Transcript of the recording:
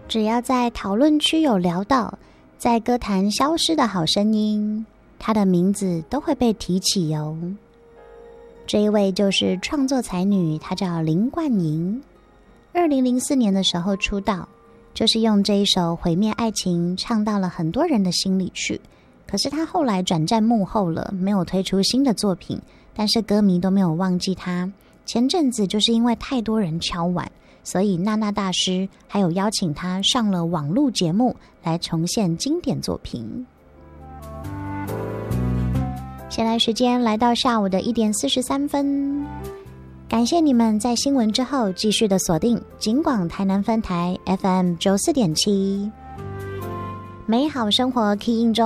只要在讨论区有聊到在歌坛消失的好声音，她的名字都会被提起哦。这一位就是创作才女，她叫林冠莹。2004年的时候出道，就是用这一首《毁灭爱情》唱到了很多人的心里去。可是她后来转战幕后了，没有推出新的作品，但是歌迷都没有忘记她。前阵子就是因为太多人敲碗，所以娜娜大师还有邀请她上了网络节目来重现经典作品。现在时间来到下午的1点43分，感谢你们在新闻之后继续的锁定警广台南分台 FM 94.7，美好生活 Key in 中。